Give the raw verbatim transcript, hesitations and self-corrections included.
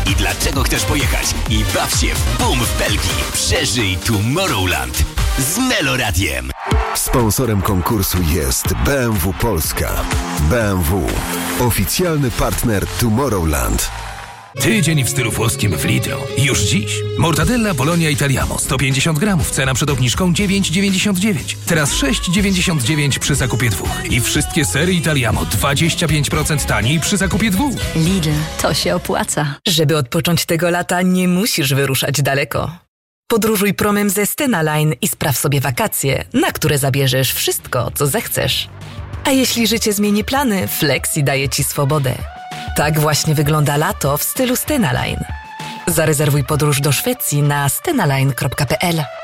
i dlaczego chcesz pojechać. I baw się w boom w Belgii. Przeżyj Tomorrowland z Meloradiem. Sponsorem konkursu jest B M W Polska. B M W. Oficjalny partner Tomorrowland. Tydzień w stylu włoskim w Lidlo. Już dziś. Mortadella Bologna Italiano sto pięćdziesiąt gramów. Cena przed obniżką dziewięć dziewięćdziesiąt dziewięć. Teraz sześć dziewięćdziesiąt dziewięć przy zakupie dwóch. I wszystkie sery Italiano dwadzieścia pięć procent taniej przy zakupie dwóch. Lidl, to się opłaca. Żeby odpocząć tego lata, nie musisz wyruszać daleko. Podróżuj promem ze Stena Line i spraw sobie wakacje, na które zabierzesz wszystko, co zechcesz. A jeśli życie zmieni plany, Flexi daje Ci swobodę. Tak właśnie wygląda lato w stylu Stena Line. Zarezerwuj podróż do Szwecji na stenaline kropka p l.